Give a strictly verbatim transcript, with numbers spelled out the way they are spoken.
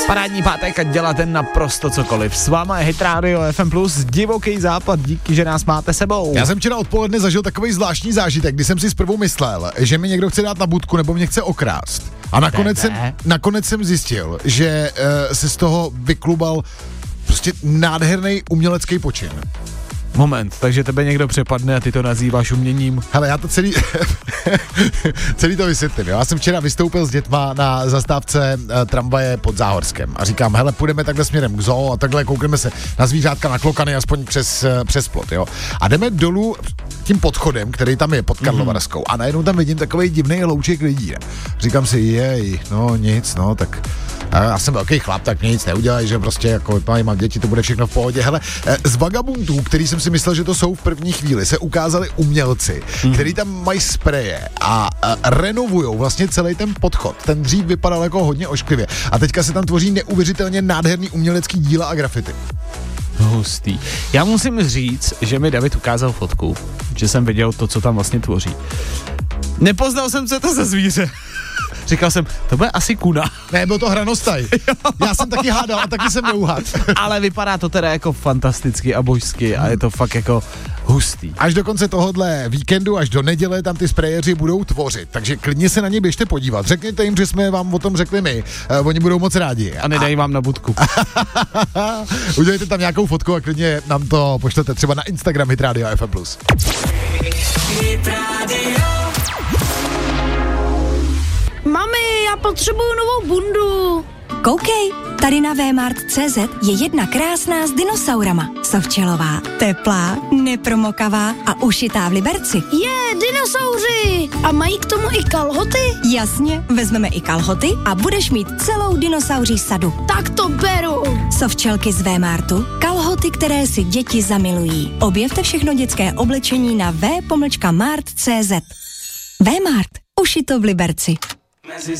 Parádní pátek a děláte naprosto cokoliv. S váma je Hit Radio F M plus, divoký západ, díky, že nás máte sebou. Já jsem včera odpoledne zažil takový zvláštní zážitek, kdy jsem si zprvu myslel, že mi někdo chce dát na budku nebo mě chce okrást. A nakonec, jsem, nakonec jsem zjistil, že uh, se z toho vyklubal prostě nádherný umělecký počin. Moment, takže tebe někdo přepadne a ty to nazýváš uměním. Hele, já to celý, celý to vysvětlím, jo. Já jsem včera vystoupil s dětma na zastávce uh, tramvaje pod Záhorskem a říkám, hele, půjdeme takhle směrem k zoo a takhle koukneme se na zvířátka, na klokany, aspoň přes, uh, přes plot, jo. A jdeme dolů tím podchodem, který tam je pod Karlovarskou mm. a najednou tam vidím takovej divný hlouček lidí. Ne? Říkám si, jej, no nic, no tak... Já jsem velký chlap, tak nic neudělaj, že prostě jako mám děti, to bude všechno v pohodě. Hele, z vagabundů, který jsem si myslel, že to jsou v první chvíli, se ukázali umělci, mm. který tam mají spreje a, a renovujou vlastně celý ten podchod. Ten dřív vypadal jako hodně ošklivě a teďka se tam tvoří neuvěřitelně nádherný umělecký díla a grafity. Hustý. Já musím říct, že mi David ukázal fotku, že jsem viděl to, co tam vlastně tvoří. Nepoznal jsem, co je to za zvíře. Říkal jsem, to bude asi kuna. Ne, byl to hranostaj. Já jsem taky hádal a taky jsem neuhad. Ale vypadá to teda jako fantasticky a božsky a je to fakt jako hustý. Až do konce tohohle víkendu, až do neděle tam ty sprejeři budou tvořit, takže klidně se na ně běžte podívat. Řekněte jim, že jsme vám o tom řekli my. Uh, oni budou moc rádi. A nedají vám na budku. Udělejte tam nějakou fotku a klidně nám to pošlete třeba na Instagram Hit Radio F M plus. Hit Radio. Mami, já potřebuju novou bundu. Koukej, tady na Vmart tečka cé zet je jedna krásná s dinosaurama. Sovčelová, teplá, nepromokavá a ušitá v Liberci. Je, dinosauři! A mají k tomu i kalhoty? Jasně, vezmeme i kalhoty a budeš mít celou dinosauří sadu. Tak to beru! Sovčelky z Vmartu, kalhoty, které si děti zamilují. Objevte všechno dětské oblečení na v pomlčka mart tečka cé zet. Vmart, ušito v Liberci. Mezi